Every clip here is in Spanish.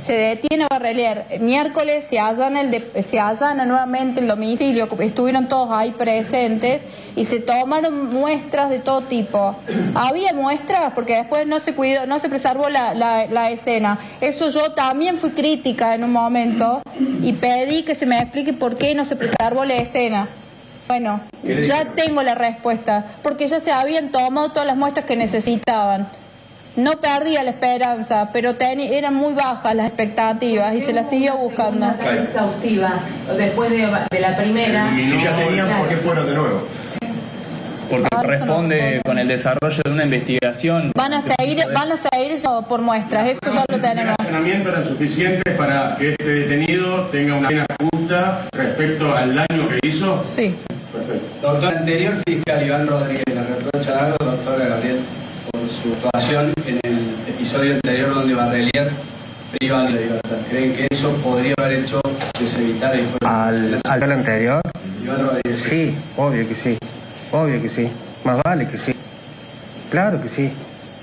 se detiene Barrelier. Miércoles se allana nuevamente el domicilio, estuvieron todos ahí presentes y se tomaron muestras de todo tipo. Había muestras porque después no se cuidó, no se preservó la escena. Eso yo también fui crítica en un momento y pedí que se me explique por qué no se preservó la escena. Bueno, ya tengo la respuesta, porque ya se habían tomado todas las muestras que necesitaban. No perdía la esperanza, pero eran muy bajas las expectativas y se las siguió buscando. Una carta exhaustiva después de la primera. Y si ya tenían, ¿por qué fueron de nuevo? Porque corresponde con el desarrollo de una investigación. Van a seguir por muestras, eso ya lo tenemos. ¿Los allanamientos eran suficientes para que este detenido tenga una pena justa respecto al daño que hizo? Sí. Perfecto. Doctor, anterior fiscal Iván Rodríguez le reprocha algo, doctora Gabriel, por su actuación en el episodio anterior donde Barrelier priva de la libertad. ¿Creen que eso podría haber hecho que se evitara? ¿Al anterior? Iván Rodríguez. Sí, obvio que sí. Obvio que sí. Más vale que sí. Claro que sí.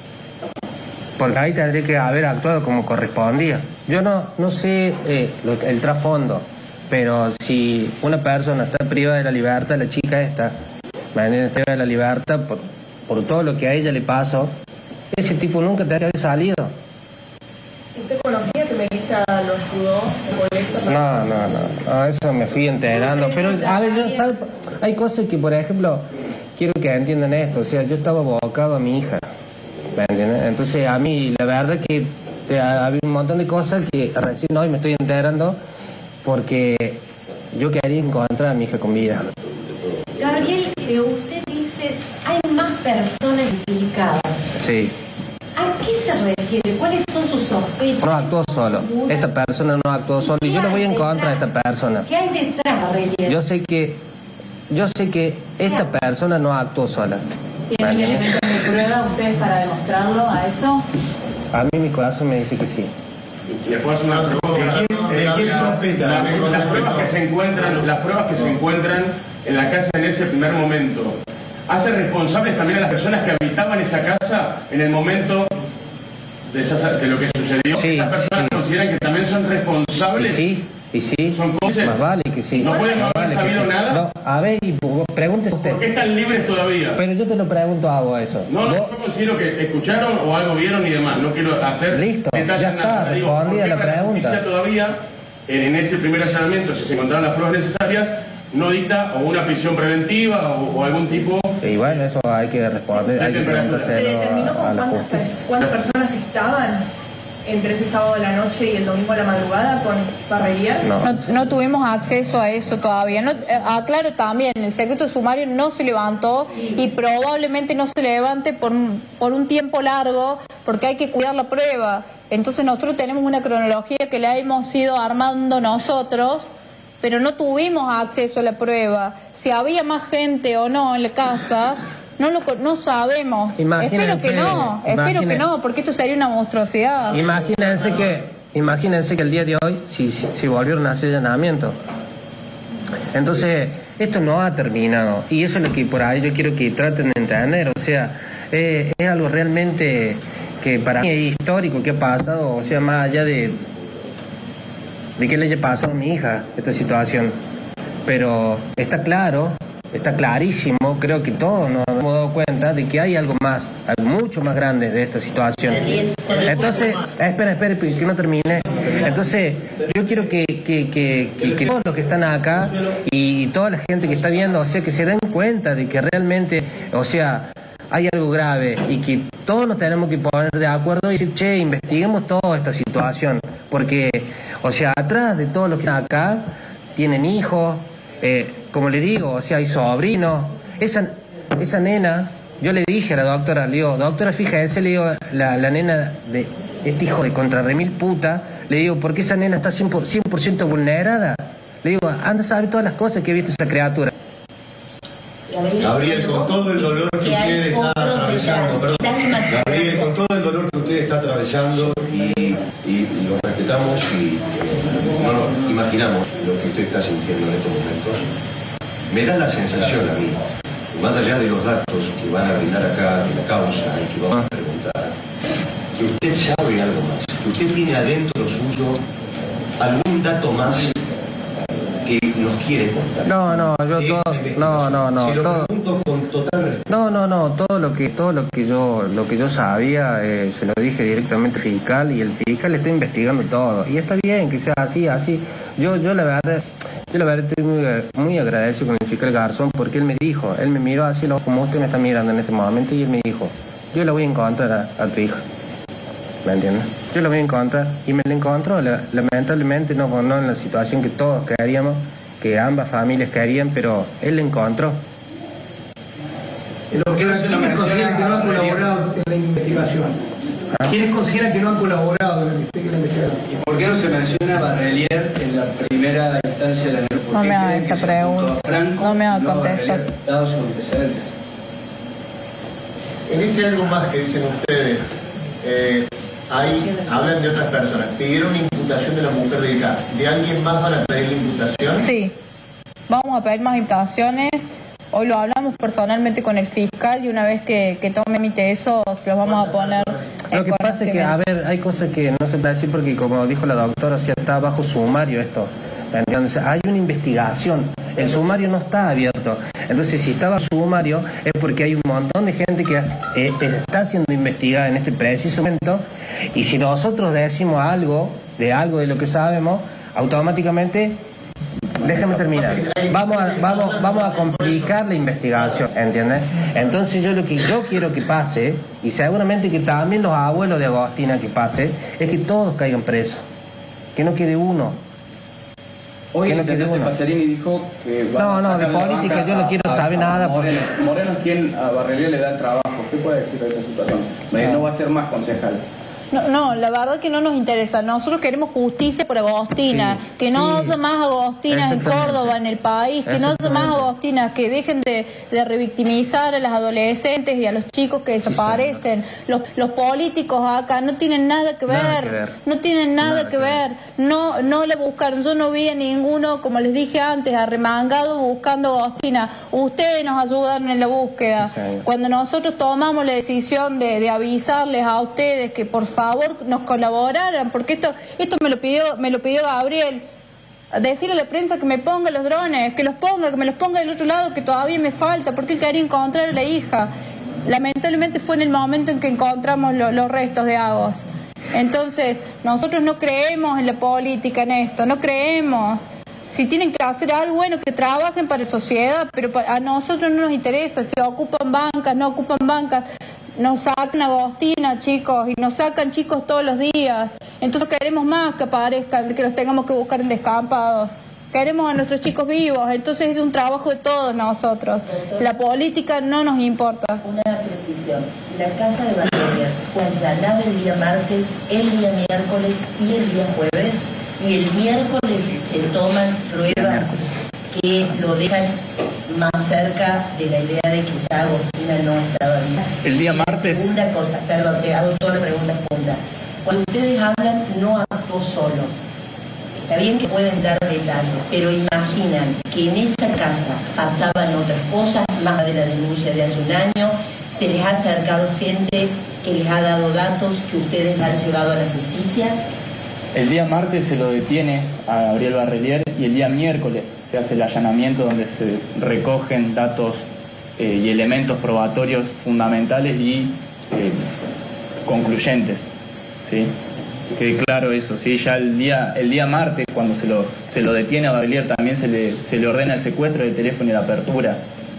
Porque ahí tendría que haber actuado como correspondía. Yo no sé el trasfondo, pero si una persona está privada de la libertad, la chica está privada de la libertad por todo lo que a ella le pasó, ese tipo nunca tendría que haber salido. ¿Usted conocía que Melissa lo ayudó? No, eso me fui enterando. Pero, a ver, hay cosas que, por ejemplo, quiero que entiendan esto. O sea, yo estaba abocado a mi hija, ¿me entiendes? Entonces, a mí, la verdad que había un montón de cosas que recién hoy me estoy enterando porque yo quería encontrar a mi hija con vida. Gabriel, usted dice, hay más personas implicadas. Sí. ¿A qué se refiere? ¿Cuáles son sus sospechas? No actuó solo. Esta persona no actuó solo. Y yo le voy en contra de esta persona. ¿Qué hay detrás, Barrelier? Yo sé que esta persona no actuó sola. ¿Tienen elementos de prueba ustedes para demostrarlo a eso? A mí mi corazón me dice que sí. ¿Le puedo hacer una pregunta? ¿De quién sospita? Las pruebas que se encuentran en la casa en ese primer momento, ¿hacen responsables también a las personas que habitaban esa casa en el momento de lo que sucedió? Sí, ¿Esas personas consideran que también son responsables? Y sí, ¿Son cómplices? más vale que sí. ¿No pueden Más haber vale sabido que sí. nada? No, a ver, y pregúntese usted. ¿Por qué están libres todavía? Pero yo te lo pregunto a vos eso. No, yo considero que escucharon o algo vieron y demás. No quiero hacer Listo, detalles ya está, nada. Digo, respondida ¿por qué la la pregunta. justicia todavía, en ese primer allanamiento, si se encontraron las pruebas necesarias, no dicta o una prisión preventiva o algún tipo? Y bueno, eso hay que responder, hay que ¿Se preguntárselo determinó a la con justicia. cuántas personas estaban entre ese sábado de la noche y el domingo a la madrugada con Barrelier? No tuvimos acceso a eso todavía. Aclaro también, el secreto sumario no se levantó y probablemente no se levante por un tiempo largo porque hay que cuidar la prueba. Entonces nosotros tenemos una cronología que la hemos ido armando nosotros, pero no tuvimos acceso a la prueba. Si había más gente o no en la casa, no sabemos. Espero que no, porque esto sería una monstruosidad. Imagínense que el día de hoy si volvieron a hacer allanamiento. Entonces, esto no ha terminado. Y eso es lo que por ahí yo quiero que traten de entender. O sea, es algo realmente que para mí es histórico que ha pasado. O sea, más allá de que le haya pasado a mi hija esta situación. Pero está claro, está clarísimo, creo que todos nos hemos dado cuenta de que hay algo más, algo mucho más grande de esta situación. Entonces, espera, que no termine. Entonces, yo quiero que todos los que están acá y toda la gente que está viendo, o sea, que se den cuenta de que realmente, o sea, hay algo grave y que todos nos tenemos que poner de acuerdo y decir, che, investiguemos toda esta situación, porque, o sea, atrás de todos los que están acá, tienen hijos, como le digo, o sea, hay sobrinos. Esa nena, yo le dije a la doctora, le digo, doctora, fíjese, le digo, la nena de este hijo de contrarremil puta, le digo, ¿por qué esa nena está 100% vulnerada? Le digo, anda a saber todas las cosas que ha visto esa criatura. Gabriel, con todo el dolor que usted está atravesando, Gabriel, con todo el dolor que usted está atravesando y lo respetamos y no nos imaginamos lo que usted está sintiendo en estos momentos, me da la sensación a mí, más allá de los datos que van a brindar acá de la causa y que vamos a preguntar, que usted sabe algo más, que ¿usted tiene adentro suyo algún dato más que nos quiere contar? No, yo todo, Se lo pregunto con total respeto. todo lo que yo sabía se lo dije directamente al fiscal, y el fiscal está investigando todo, y está bien que sea así. Yo la verdad estoy muy agradecido con el fiscal Garzón, porque él me miró así como usted me está mirando en este momento, y él me dijo: yo la voy a encontrar a tu hija. ¿Me entiendes? Yo lo voy a encontrar, y me lo encontró, lamentablemente no en la situación que todos queríamos, que ambas familias querían, pero él lo encontró. ¿Quiénes consideran que no han colaborado en la investigación? ¿Quiénes consideran que no han colaborado en la investigación? ¿Y por qué no se menciona a Barrelier en la primera instancia de la denuncia? No me haga esa pregunta. No me haga contestar. Dado sus antecedentes. En ese algo más que dicen ustedes, ahí hablan de otras personas. Pidieron imputación de la mujer del CAP. ¿De alguien más van a pedir la imputación? Sí, vamos a pedir más imputaciones. Hoy lo hablamos personalmente con el fiscal, y una vez que emite eso, se los vamos a poner. Lo que pasa es que, a ver, hay cosas que no se puede decir porque, como dijo la doctora, o sea, está bajo sumario esto. Entonces, hay una investigación, el sumario no está abierto. Entonces, si estaba sumario, es porque hay un montón de gente que está siendo investigada en este preciso momento, y si nosotros decimos algo de lo que sabemos, automáticamente, déjame terminar, vamos a complicar la investigación, ¿entiendes? Entonces, lo que yo quiero que pase, y seguramente que también los abuelos de Agostina que pase, es que todos caigan presos, que no quede uno. Hoy el intendente Pacerini dijo que... No, de política yo no quiero saber nada. Moreno es quien a Barrelier le da el trabajo. ¿Qué puede decir de esa situación? No va a ser más concejal. No, la verdad que no nos interesa. Nosotros queremos justicia por Agostina, que no haya más Agostinas en Córdoba, en el país, que no haya más Agostinas, que dejen de revictimizar a las adolescentes y a los chicos que desaparecen. Los políticos acá no tienen nada que ver, no tienen nada que ver. No le buscaron, yo no vi a ninguno, como les dije antes, arremangado buscando Agostina. Ustedes nos ayudaron en la búsqueda. Cuando nosotros tomamos la decisión de avisarles a ustedes que por favor nos colaboraran, porque esto me lo pidió Gabriel, decirle a la prensa que me ponga los drones, que me los ponga del otro lado, que todavía me falta, porque él quería encontrar a la hija. Lamentablemente fue en el momento en que encontramos los restos de Agos. Entonces, nosotros no creemos en la política, en esto, no creemos. Si tienen que hacer algo, bueno, que trabajen para la sociedad, pero a nosotros no nos interesa si ocupan bancas, no ocupan bancas. Nos sacan a Agostina, chicos, y nos sacan chicos todos los días. Entonces queremos más que aparezcan, que los tengamos que buscar en descampados. Queremos a nuestros chicos vivos, entonces es un trabajo de todos nosotros. La política no nos importa. Una precisión. La casa de Barrelier fue allanada el día martes, el día miércoles y el día jueves, y el miércoles se toman pruebas que lo dejan más cerca de la idea de que ya Agostina no estaba viva. El día martes... Segunda cosa, perdón, te hago toda la pregunta junta. Cuando ustedes hablan, no actuó solo. Está bien que pueden dar detalles, pero imaginan que en esa casa pasaban otras cosas, más de la denuncia de hace un año, se les ha acercado gente que les ha dado datos que ustedes han llevado a la justicia. El día martes se lo detiene a Gabriel Barrelier, y el día miércoles se hace el allanamiento donde se recogen datos y elementos probatorios fundamentales y concluyentes, ¿sí? Que claro eso, ¿sí? Ya el día martes, cuando se lo detiene a Barrelier, también se le ordena el secuestro del teléfono y la apertura.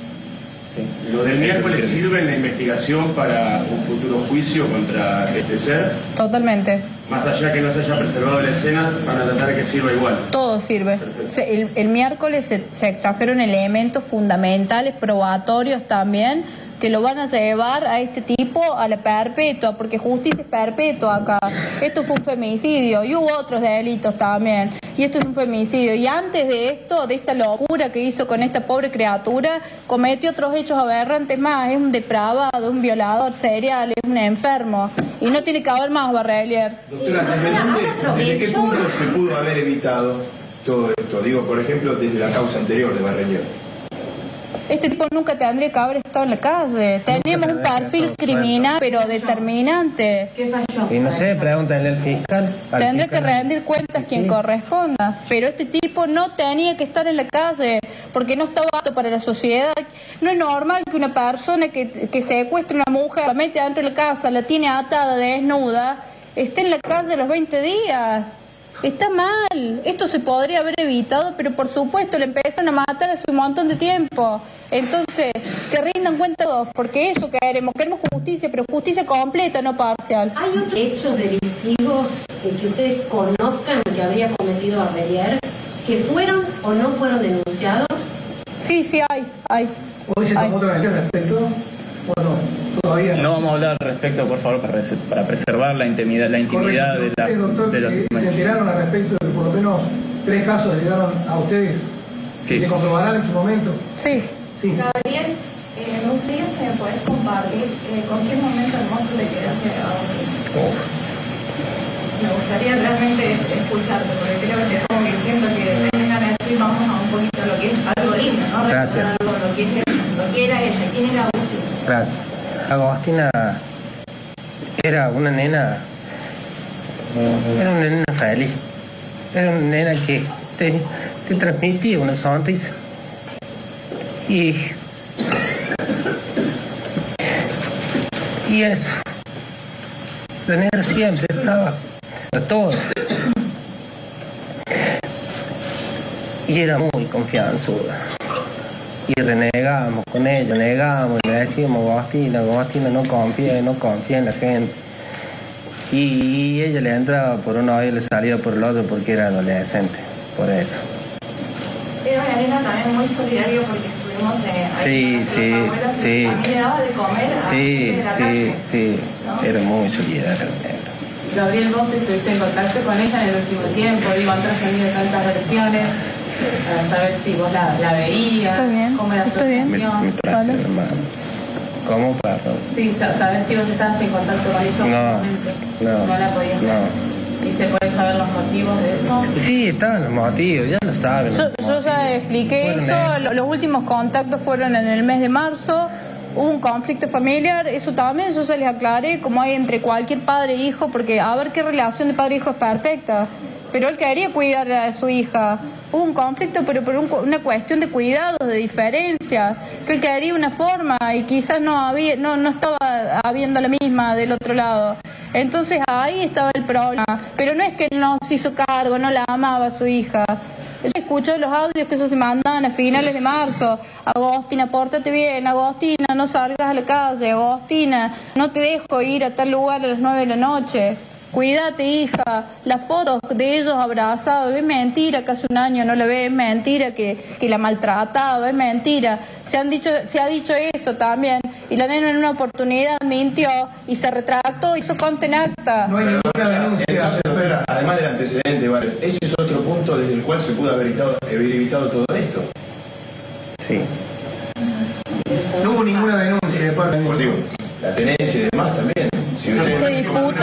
¿Sí? ¿Lo del miércoles sirve en la investigación para un futuro juicio contra este ser? Totalmente. Más allá que no se haya preservado la escena, van a tratar de que sirva igual. Todo sirve. El miércoles se extrajeron elementos fundamentales, probatorios también, que lo van a llevar a este tipo a la perpetua, porque justicia es perpetua acá. Esto fue un femicidio y hubo otros delitos también, y esto es un femicidio. Y antes de esto, de esta locura que hizo con esta pobre criatura, cometió otros hechos aberrantes más. Es un depravado, un violador serial, es un enfermo, y no tiene que haber más Barrelier. Doctora, ¿desde qué punto se pudo haber evitado todo esto? Digo, por ejemplo, desde la causa anterior de Barrelier. Este tipo nunca tendría que haber estado en la calle. Teníamos un perfil criminal, pero determinante. ¿Qué falló? Y no sé, pregúntale al fiscal. Tendría que rendir cuentas quien corresponda. Pero este tipo no tenía que estar en la calle porque no estaba apto para la sociedad. No es normal que una persona que secuestre a una mujer, la mete adentro de la casa, la tiene atada, desnuda, esté en la calle a los 20 días. Está mal. Esto se podría haber evitado, pero por supuesto le empiezan a matar hace un montón de tiempo. Entonces, que rindan cuenta todos, porque eso queremos justicia, pero justicia completa, no parcial. ¿Hay otros hechos delictivos que ustedes conozcan que habría cometido Barrelier, que fueron o no fueron denunciados? Sí, hay. ¿Hoy se tomó otra medida al respecto o no? Todavía no vamos a hablar al respecto, por favor, para preservar la intimidad Correcto. de los doctor, ¿se enteraron al respecto de que por lo menos 3 casos llegaron a ustedes? Sí. ¿Se comprobarán en su momento? Sí. Gabriel, me gustaría si me podés compartir con qué momento hermoso te quedaste grabado. Me gustaría realmente escucharte, porque creo que como que siento que tenés ganas de decir, vamos a un poquito lo que es algo lindo, ¿no? Gracias. Algo, lo que era ella. ¿Quién era Agustina? Gracias. Agostina era una nena feliz. Era una nena que te transmitía una sonrisa. Y eso. La nena siempre estaba a todo. Y era muy confianzuda. Y renegábamos con ella, y le decíamos, Agostina, no confía en la gente. Y ella le entraba por un oído y le salía por el otro porque era adolescente, por eso. Era una nena también muy solidaria porque estuvimos ahí con las abuelas, sí. A mí le daba de comer a Sí, ¿no? Era muy solidaria. Gabriel, vos estuviste en contacto con ella en el último tiempo, han trascendido tantas versiones, para saber si vos la veías, cómo era su relación. Vale. ¿Cómo, perdón? Sí, saber si vos estabas en contacto con ella. No la podías ver. ¿Y se puede saber los motivos de eso? Sí, estaban los motivos, ya lo saben. Yo ya expliqué eso. Los últimos contactos fueron en el mes de marzo. Hubo un conflicto familiar, eso también yo ya les aclaré, como hay entre cualquier padre e hijo, porque a ver qué relación de padre e hijo es perfecta. Pero él quería cuidar a su hija. Hubo un conflicto, pero por una cuestión de cuidados, de diferencia, que él quería una forma y quizás no estaba habiendo la misma del otro lado. Entonces ahí estaba el problema. Pero no es que él no se hizo cargo, no la amaba a su hija. Yo escucho los audios que esos se mandan a finales de marzo. Agostina, pórtate bien. Agostina, no salgas a la calle. Agostina, no te dejo ir a tal lugar a las 9 de la noche. Cuídate, hija. Las fotos de ellos abrazados, es mentira que hace un año no la ve, es mentira que la maltrataba, es mentira. Se ha dicho eso también. Y la nena en una oportunidad mintió y se retractó y hizo conte en acta. No hay ninguna denuncia. Además del antecedente, ¿vale? Ese es otro punto desde el cual se pudo haber evitado todo esto. Sí. No hubo ninguna denuncia de parte de... Digo, la tenencia y demás también. Si usted...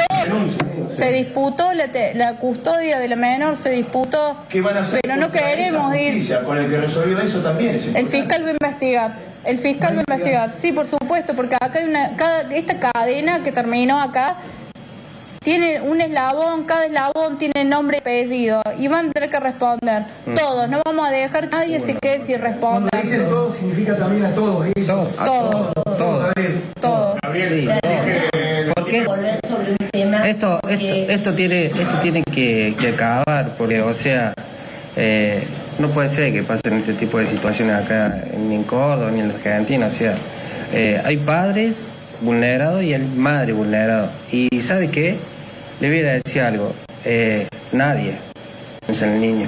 Se disputó la custodia de la menor, se disputó, pero no queremos ir. Con el que resolvió eso también es el fiscal va a investigar. El fiscal va a investigar, sí, por supuesto, porque acá hay esta cadena que terminó acá tiene un eslabón, cada eslabón tiene nombre y apellido y van a tener que responder. Todos, no vamos a dejar que nadie se quede sin responder. Cuando dicen todo, significa también a todos. Todos. Todos. ¿Por qué? Esto tiene que acabar, porque, o sea, no puede ser que pasen este tipo de situaciones acá ni en Córdoba ni en la Argentina. O sea, hay padres vulnerados y hay madres vulnerados. Y ¿sabe qué? Le voy a decir algo. Nadie piensa en el niño.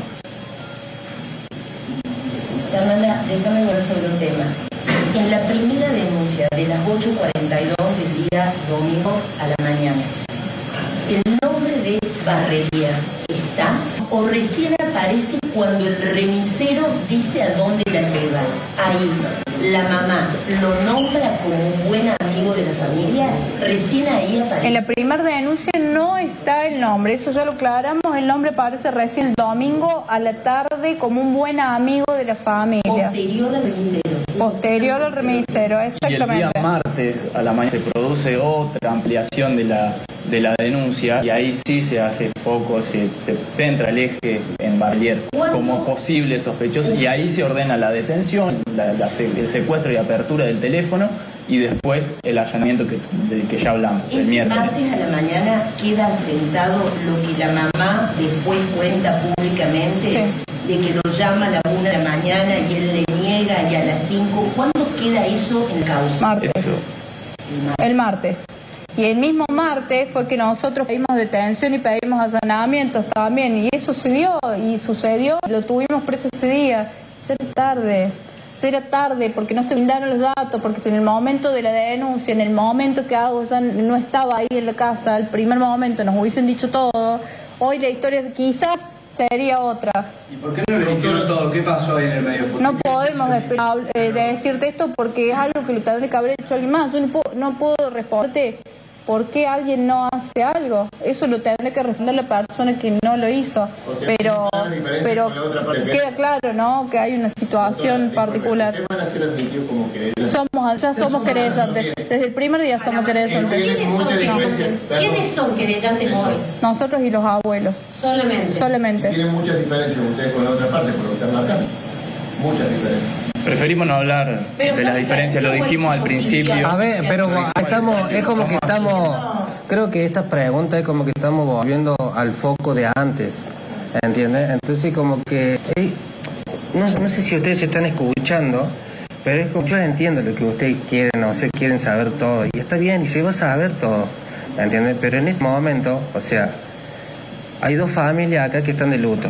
Fernanda, déjame hablar sobre un tema. En la primera denuncia de las 8:42 del día domingo a la mañana, ¿el nombre de Barrelier está o recién aparece cuando el remisero dice a dónde la lleva? Ahí. la mamá lo nombra como un buen amigo de la familia, recién ahí aparece. En la primera denuncia no está el nombre, eso ya lo aclaramos, el nombre aparece recién el domingo a la tarde como un buen amigo de la familia. Posterior al remisero. Posterior al remisero, exactamente. Y el día martes a la mañana se produce otra ampliación de la denuncia y ahí sí se hace foco, se centra el eje en Barrier como posible sospechoso y ahí se ordena la detención, el secuestro y apertura del teléfono y después el allanamiento del que ya hablamos, el miércoles. Martes a la mañana queda asentado lo que la mamá después cuenta públicamente, de que lo llama a la 1 de la mañana y él le niega y a las 5. ¿Cuándo queda eso en causa? Martes. El martes. Y el mismo martes fue que nosotros pedimos detención y pedimos allanamientos también. Y eso se dio y sucedió. Lo tuvimos preso ese día. Ya era tarde porque no se brindaron los datos, porque si en el momento de la denuncia, en el momento que Agus ya no estaba ahí en la casa, el primer momento nos hubiesen dicho todo, hoy la historia quizás sería otra. ¿Y por qué no le dijeron todo? ¿Qué pasó ahí en el medio? No podemos decirte esto porque es algo que lo tendría que haber hecho alguien más. Yo no puedo responderte por qué alguien no hace algo. Eso lo tendrá que responder la persona que no lo hizo. O sea, pero queda claro, ¿no?, que hay una situación particular. ¿Por qué van a ser admitidos como querellantes? Ya somos querellantes. Desde el primer día somos querellantes. ¿Quiénes son querellantes hoy? Nosotros y los abuelos. Solamente. Tienen muchas diferencias ustedes con la otra parte, por lo que están marcando. Muchas diferencias. Preferimos no hablar de las diferencias, lo dijimos al principio. A ver, pero es como que estamos, creo que esta pregunta es como que estamos volviendo al foco de antes, ¿entiendes? Entonces como que, no sé si ustedes se están escuchando, pero es como, yo entiendo lo que ustedes quieren, o sea, quieren saber todo, y está bien, y se va a saber todo, ¿entiendes? Pero en este momento, o sea, hay dos familias acá que están de luto,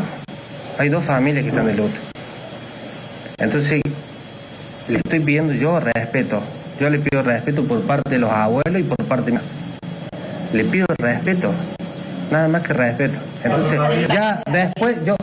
entonces le estoy pidiendo yo respeto. Yo le pido respeto por parte de los abuelos y por parte mía. Le pido respeto. Nada más que respeto. Entonces, ya después, yo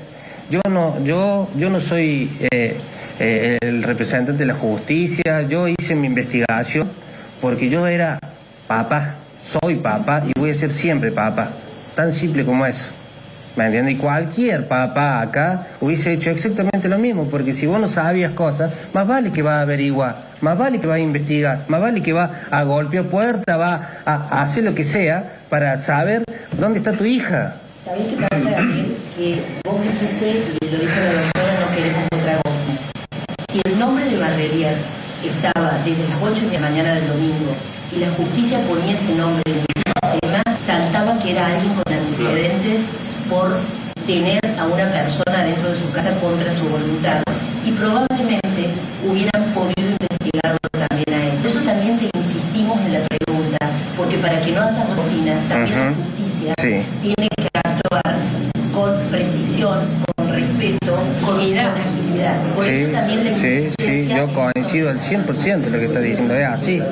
no soy el representante de la justicia. Yo hice mi investigación porque yo era papá, soy papá y voy a ser siempre papá. Tan simple como eso. ¿Me entiendes? Y cualquier papá acá hubiese hecho exactamente lo mismo, porque si vos no sabías cosas, más vale que va a averiguar, más vale que va a investigar, más vale que va a golpear puerta, va a hacer lo que sea para saber dónde está tu hija. ¿Sabés qué pasa, Gabriel? Que vos dijiste, y lo dijo la doctora, no queremos otra cosa. Si el nombre de Barrelier estaba desde las 8 de la mañana del domingo y la justicia ponía ese nombre en el sistema, saltaba que era alguien con antecedentes por tener a una persona dentro de su casa contra su voluntad, y probablemente hubieran podido investigarlo también a él. Por eso también te insistimos en la pregunta, porque para que no haya rutina, también la justicia tiene que actuar con precisión, con respeto, con agilidad. Por eso también la yo coincido al 100% lo que está diciendo, es así.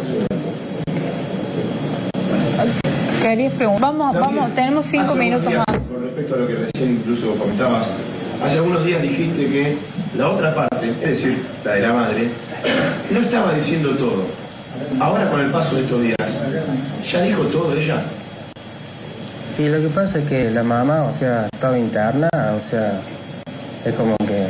¿Querías preguntar? Vamos, tenemos 5 minutos más. Con respecto a lo que recién incluso comentabas, hace algunos días dijiste que la otra parte, es decir, la de la madre, no estaba diciendo todo. Ahora con el paso de estos días, ¿ya dijo todo ella? Y lo que pasa es que la mamá, o sea, estaba interna, o sea, es como que,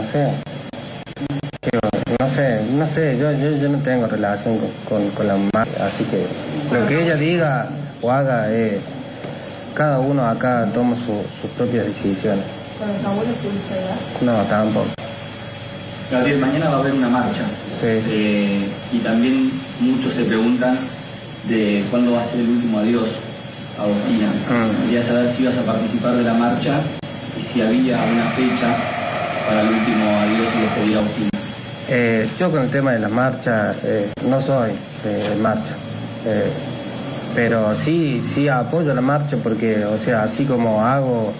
no sé, yo no tengo relación con la mamá, así que lo que ella diga o haga, cada uno acá toma sus propias decisiones. ¿Con los abuelos pudiste hablar? No, tampoco. Gabriel, mañana va a haber una marcha. Sí. Y también muchos se preguntan de cuándo va a ser el último adiós a Agostina. Quería saber si ibas a participar de la marcha y si había una fecha para el último adiós y despedida a Agostina. Yo con el tema de las marchas no soy de marcha, pero sí apoyo la marcha porque, o sea, así como hago,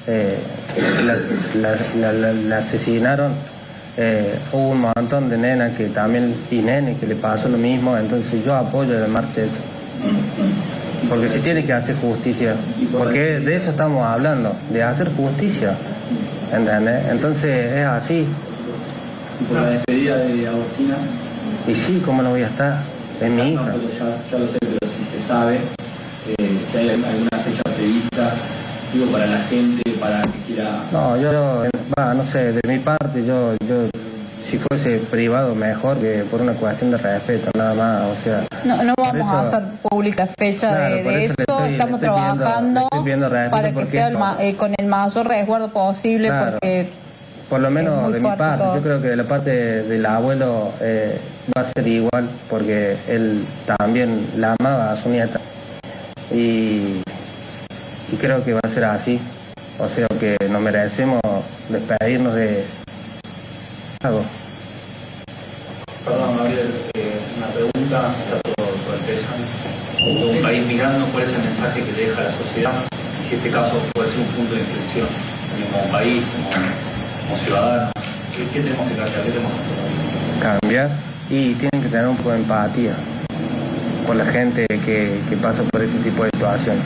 la asesinaron, hubo un montón de nenas que también, y nenes que le pasó lo mismo, entonces yo apoyo la marcha eso, porque se tiene que hacer justicia, porque de eso estamos hablando, de hacer justicia, ¿entendés? Entonces es así. Y por la despedida de Agostina. Y sí, ¿cómo no voy a estar? Es mi hija. No, pero ya lo sé, pero si se sabe, si hay alguna fecha prevista, digo, para la gente, para que quiera... No, no sé, de mi parte, yo si fuese privado mejor, que por una cuestión de respeto, nada más, o sea... No vamos a hacer pública fecha claro, de eso, estamos trabajando para que sea con el mayor resguardo posible, claro, porque... Por lo menos de mi parte, yo creo que de la parte del abuelo va a ser igual, porque él también la amaba a su nieta. Y creo que va a ser así. O sea que nos merecemos despedirnos de algo. Perdón, Gabriel, una pregunta sobre el peso. Un país mirando, ¿cuál es el mensaje que le deja a la sociedad? Si este caso puede ser un punto de inflexión, como país, como ciudadanos, ¿qué tenemos que cambiar? ¿Qué tenemos que hacer? Cambiar, y tienen que tener un poco de empatía por la gente que pasa por este tipo de situaciones.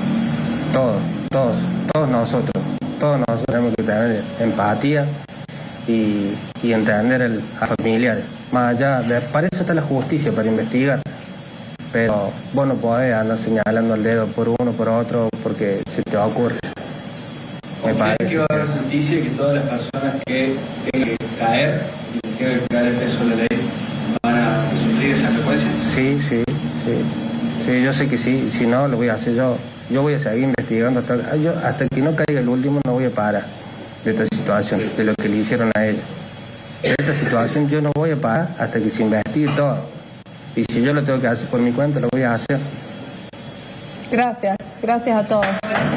Todos nosotros tenemos que tener empatía y entender a familiares. Más allá, para eso está la justicia, para investigar. Pero vos no podés andar señalando el dedo por uno, por otro, porque se te ocurre. Me parece que va a haber justicia y que todas las personas que tengan que caer y que tengan que caer el peso de la ley van a sufrir esas consecuencias. Sí, yo sé que sí. Si no, lo voy a hacer yo. Yo voy a seguir investigando hasta que no caiga el último. No voy a parar de esta situación, de lo que le hicieron a ella. De esta situación yo no voy a parar hasta que se investigue todo. Y si yo lo tengo que hacer por mi cuenta, lo voy a hacer. Gracias a todos.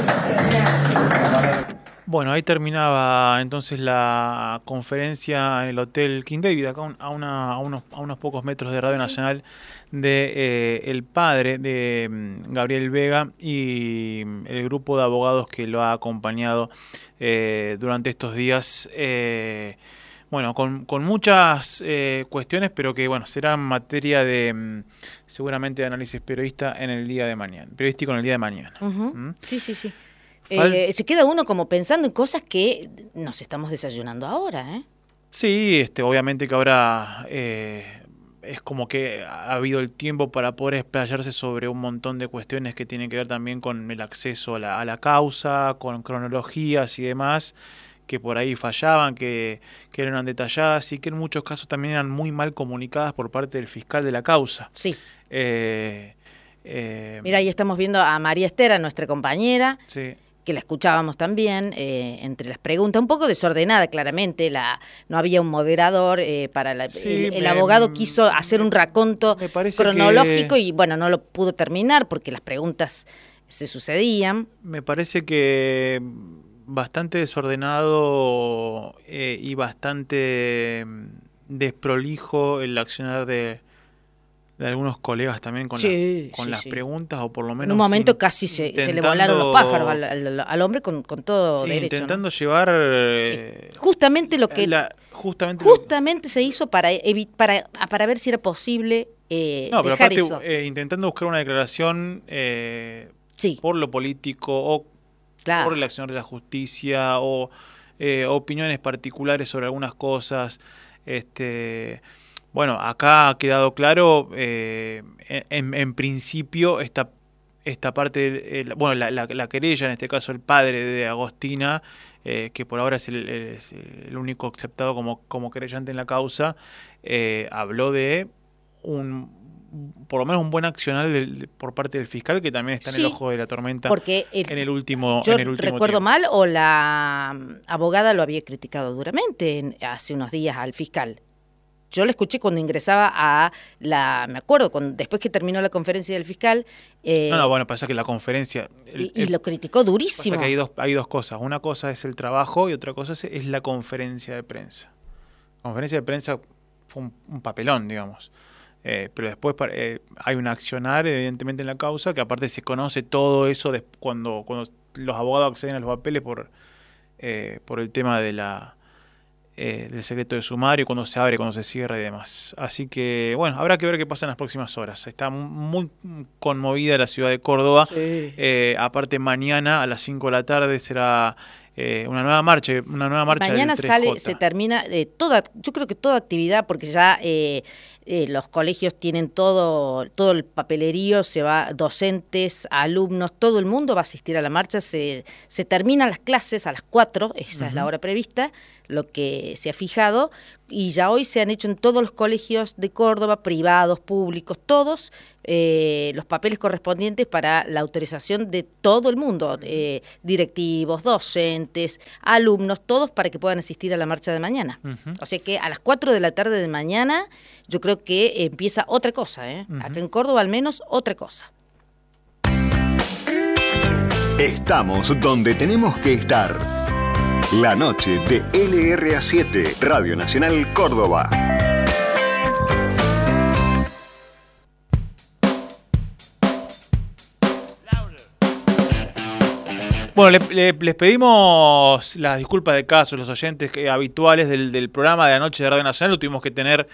Bueno, ahí terminaba entonces la conferencia en el Hotel King David, acá a unos pocos metros de Radio Nacional, de el padre de Gabriel Vega y el grupo de abogados que lo ha acompañado durante estos días. Bueno, con muchas cuestiones, pero que bueno, será materia de seguramente de análisis periodístico en el día de mañana. Sí. Se queda uno como pensando en cosas que nos estamos desayunando ahora, ¿eh? Sí, obviamente que ahora es como que ha habido el tiempo para poder explayarse sobre un montón de cuestiones que tienen que ver también con el acceso a la causa, con cronologías y demás, que por ahí fallaban, que eran detalladas y que en muchos casos también eran muy mal comunicadas por parte del fiscal de la causa. Sí. Mira, ahí estamos viendo a María Estera, nuestra compañera. Sí. Que la escuchábamos también, entre las preguntas, un poco desordenada claramente, no había un moderador, el abogado quiso hacer un raconto cronológico y bueno, no lo pudo terminar porque las preguntas se sucedían. Me parece que bastante desordenado y bastante desprolijo el accionar de algunos colegas también con las preguntas, o por lo menos... En un momento casi se le volaron los pájaros al hombre con todo derecho. Intentando llevar... Justamente lo que... Justamente se hizo para ver si era posible pero aparte, eso. Intentando buscar una declaración por lo político o por el accionar de la justicia o opiniones particulares sobre algunas cosas. Bueno, acá ha quedado claro, en principio, esta parte, la querella, en este caso el padre de Agostina, que por ahora es el único aceptado como querellante en la causa, habló de por lo menos un buen accionar por parte del fiscal, que también está en el ojo de la tormenta en el último recuerdo tiempo. mal, o la abogada lo había criticado duramente hace unos días al fiscal. Yo lo escuché cuando ingresaba me acuerdo, después que terminó la conferencia del fiscal. Pasa que la conferencia... Y lo criticó durísimo. Pasa que hay dos cosas. Una cosa es el trabajo y otra cosa es la conferencia de prensa. La conferencia de prensa fue un papelón, digamos. Pero después hay un accionar, evidentemente, en la causa, que aparte se conoce todo eso cuando los abogados acceden a los papeles por el tema de del secreto de sumario, cuando se abre, cuando se cierra y demás. Así que, bueno, habrá que ver qué pasa en las próximas horas. Está muy conmovida la ciudad de Córdoba. Sí. Aparte, mañana a las 5 de la tarde será una nueva marcha mañana del 3J. sale, se termina yo creo que toda actividad, porque ya los colegios tienen todo el papelerío, se va, docentes, alumnos, todo el mundo va a asistir a la marcha, se terminan las clases a las 4, esa es la hora prevista, lo que se ha fijado, y ya hoy se han hecho en todos los colegios de Córdoba, privados, públicos, todos, los papeles correspondientes para la autorización de todo el mundo, directivos, docentes, alumnos, todos para que puedan asistir a la marcha de mañana. O sea que a las 4 de la tarde de mañana yo creo que empieza otra cosa, acá en Córdoba al menos otra cosa. Estamos donde tenemos que estar. La noche de LRA7, Radio Nacional Córdoba. Bueno, les pedimos las disculpas de caso, los oyentes habituales del programa de la noche de Radio Nacional. Lo tuvimos que tener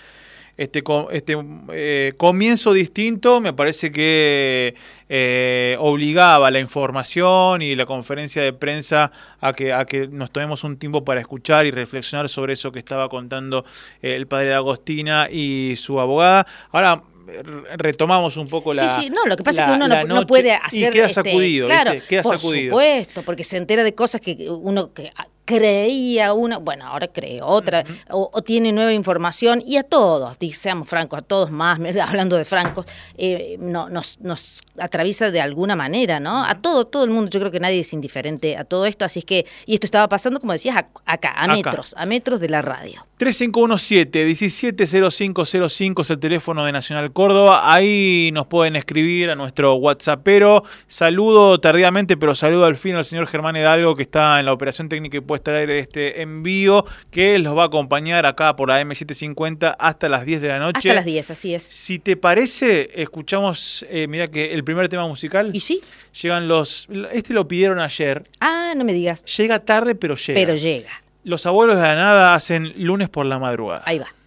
comienzo distinto. Me parece que obligaba la información y la conferencia de prensa a que nos tomemos un tiempo para escuchar y reflexionar sobre eso que estaba contando el padre de Agostina y su abogada. Ahora retomamos un poco la Sí, no, lo que pasa es que uno no puede hacer... Y queda sacudido, claro, ¿viste? Queda por sacudido. Supuesto, porque se entera de cosas que uno creía una, bueno, ahora cree otra, o tiene nueva información, y a todos, seamos francos, a todos más, hablando de francos, nos atraviesa de alguna manera, ¿no? A todo el mundo, yo creo que nadie es indiferente a todo esto, así es que, y esto estaba pasando, como decías, acá, a metros de la radio. 3517-170505 es el teléfono de Nacional Córdoba, ahí nos pueden escribir a nuestro WhatsAppero. Saludo tardíamente, pero saludo al fin al señor Germán Hidalgo, que está en la operación técnica y puesta al aire de este envío, que los va a acompañar acá por la M750 hasta las 10 de la noche. Hasta las 10, así es. Si te parece, escuchamos, mira que el primer tema musical. ¿Y sí? Llegan este lo pidieron ayer. Ah, no me digas. Llega tarde, pero llega. Pero llega. Los Abuelos de la Nada hacen Lunes por la Madrugada. Ahí va.